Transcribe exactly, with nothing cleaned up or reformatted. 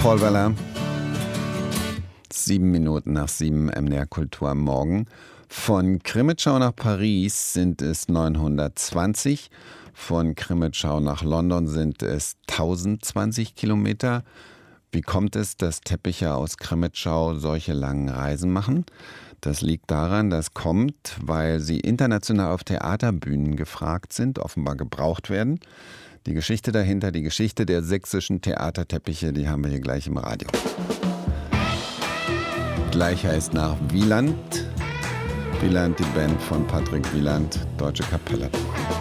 Paul Weller. Sieben Minuten nach sieben M D R Kultur am Morgen. Von Crimmitschau nach Paris sind es neunhundertzwanzig. Von Crimmitschau nach London sind es tausendzwanzig Kilometer. Wie kommt es, dass Teppiche aus Crimmitschau solche langen Reisen machen? Das liegt daran, das kommt, weil sie international auf Theaterbühnen gefragt sind, offenbar gebraucht werden. Die Geschichte dahinter, die Geschichte der sächsischen Theaterteppiche, die haben wir hier gleich im Radio. Gleich heißt nach Wieland. Wieland, die Band von Patrick Wieland, Deutsche Kapelle.